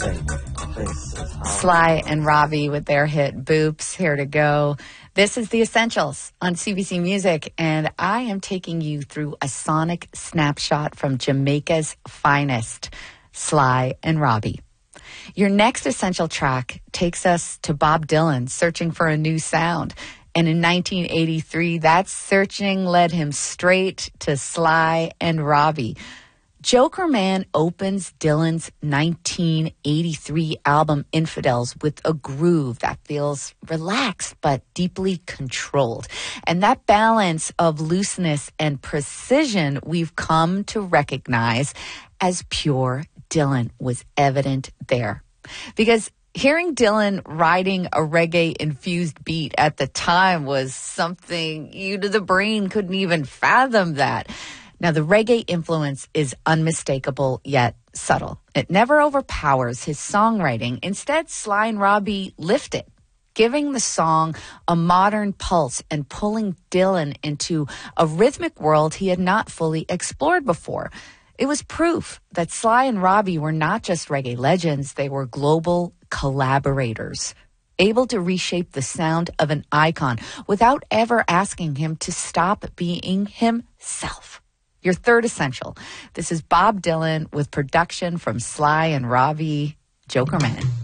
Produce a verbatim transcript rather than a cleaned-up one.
Sly and Robbie with their hit Boops, Here to Go. This is The Essentials on C B C Music, and I am taking you through a sonic snapshot from Jamaica's finest, Sly and Robbie. Your next essential track takes us to Bob Dylan searching for a new sound. And in nineteen eighty-three, that searching led him straight to Sly and Robbie. Jokerman opens Dylan's nineteen eighty-three album Infidels with a groove that feels relaxed but deeply controlled. And that balance of looseness and precision we've come to recognize as pure Dylan was evident there. Because hearing Dylan riding a reggae-infused beat at the time was something you to the brain couldn't even fathom that. Now, the reggae influence is unmistakable yet subtle. It never overpowers his songwriting. Instead, Sly and Robbie lift it, giving the song a modern pulse and pulling Dylan into a rhythmic world he had not fully explored before. It was proof that Sly and Robbie were not just reggae legends, they were global collaborators, able to reshape the sound of an icon without ever asking him to stop being himself. Your third essential. This is Bob Dylan with production from Sly and Robbie, Jokerman.